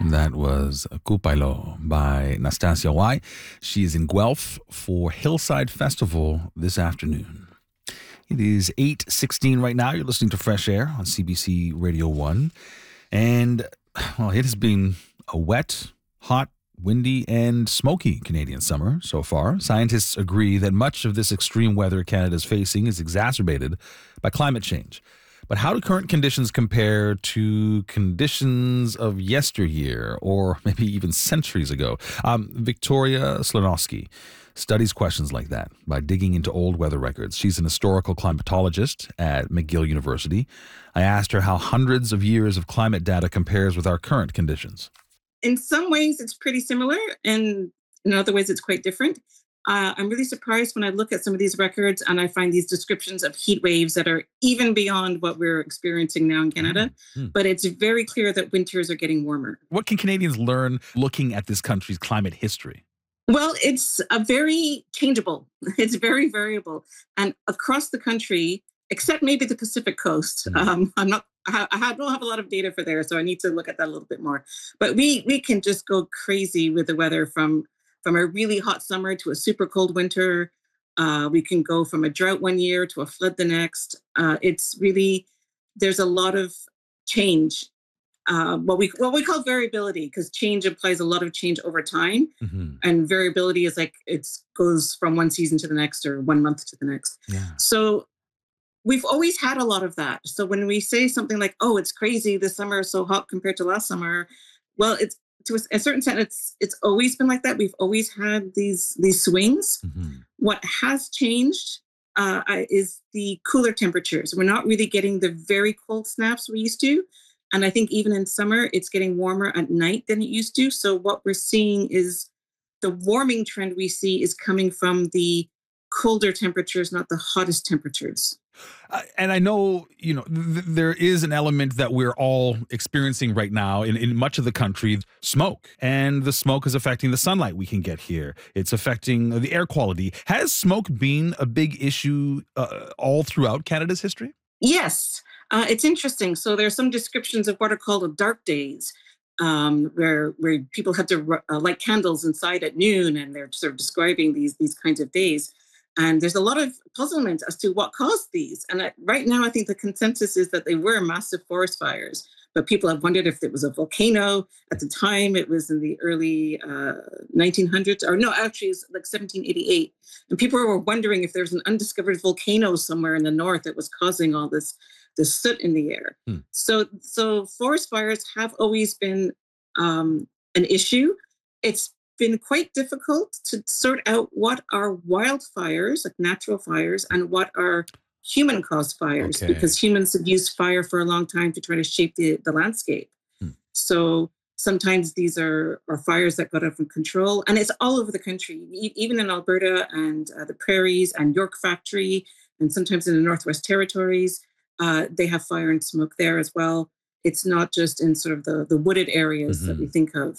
That was Kupalo by Nastasia Y. She is in Guelph for Hillside Festival this afternoon. It is 8:16 right now. You're listening to Fresh Air on CBC Radio 1. And, well, it has been a wet, hot, windy, and smoky Canadian summer so far. Scientists agree that much of this extreme weather Canada is facing is exacerbated by climate change. But how do current conditions compare to conditions of yesteryear or maybe even centuries ago? Victoria Slonowski studies questions like that by digging into old weather records. She's an historical climatologist at McGill University. I asked her how hundreds of years of climate data compares with our current conditions. In some ways, it's pretty similar, and in other ways, it's quite different. I'm really surprised when I look at some of these records and I find these descriptions of heat waves that are even beyond what we're experiencing now in Canada. But it's very clear that winters are getting warmer. What can Canadians learn looking at this country's climate history? Well, it's a very changeable. It's very variable. And across the country, except maybe the Pacific coast, I don't have a lot of data for there, so I need to look at that a little bit more. But we can just go crazy with the weather from a really hot summer to a super cold winter. We can go from a drought one year to a flood the next. It's really, there's a lot of change. What we call variability, because change implies a lot of change over time. And variability is like it goes from one season to the next or 1 month to the next. So we've always had a lot of that. So when we say something like, oh, it's crazy, this summer is so hot compared to last summer, well, it's to a certain extent, it's always been like that. We've always had these swings. What has changed is the cooler temperatures. We're not really getting the very cold snaps we used to. And I think even in summer, it's getting warmer at night than it used to. So what we're seeing is the warming trend we see is coming from the colder temperatures, not the hottest temperatures. And I know, there is an element that we're all experiencing right now in much of the country, smoke. And the smoke is affecting the sunlight we can get here. It's affecting the air quality. Has smoke been a big issue all throughout Canada's history? Yes. It's interesting. So there are some descriptions of what are called dark days, where people had to light candles inside at noon, and they're sort of describing these kinds of days. And there's a lot of puzzlement as to what caused these. And right now, I think the consensus is that they were massive forest fires. But people have wondered if it was a volcano. At the time, it was in the early 1900s. Or no, actually, it's like 1788. And people were wondering if there's an undiscovered volcano somewhere in the north that was causing all this soot in the air. So forest fires have always been an issue. It's been quite difficult to sort out what are wildfires, like natural fires, and what are human-caused fires, because humans have used fire for a long time to try to shape the landscape. So sometimes these are fires that got out of control, and it's all over the country, even in Alberta and the prairies and York Factory, and sometimes in the Northwest Territories. They have fire and smoke there as well. It's not just in sort of the wooded areas that we think of.